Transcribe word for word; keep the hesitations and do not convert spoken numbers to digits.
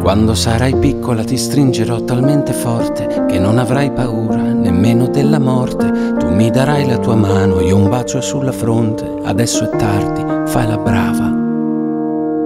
Quando sarai piccola ti stringerò talmente forte che non avrai paura nemmeno della morte. Tu mi darai la tua mano, io un bacio sulla fronte. Adesso è tardi, fai la brava,